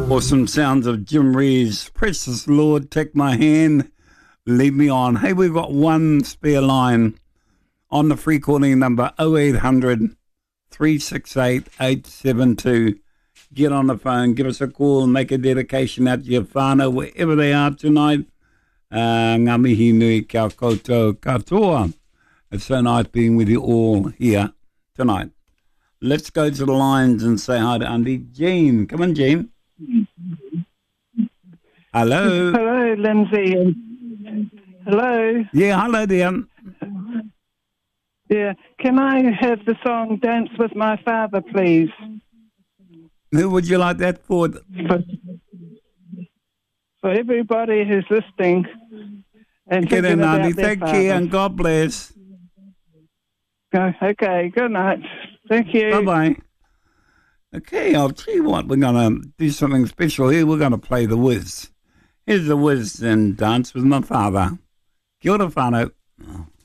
Awesome sounds of Jim Reeves. Precious Lord, take my hand, lead me on. Hey, we've got one spare line on the free calling number 0800 368 872. Get on the phone, give us a call, make a dedication out to your whānau, wherever they are tonight. Ngā mihi nui kia koutou katoa. It's so nice being with you all here tonight. Let's go to the lines and say hi to Auntie Jean. Come on, Jean. Hello. Hello, Lindsay. Hello. Yeah, hello there. Yeah. Can I have the song Dance With My Father, please? Who would you like that for? For everybody who's listening and Get in, thinking about Auntie. their Take care and God bless. Okay, good night. Thank you. Bye-bye. Okay, I'll tell you what, we're going to do something special here. We're going to play the Wiz. Here's the Wiz and Dance With My Father. Kia ora whānau.